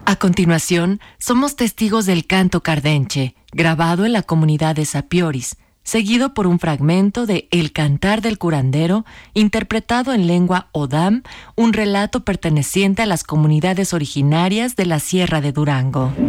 A continuación, somos testigos del canto cardenche, grabado en la comunidad de Sapioris, seguido por un fragmento de El Cantar del Curandero, interpretado en lengua Odam, un relato perteneciente a las comunidades originarias de la Sierra de Durango.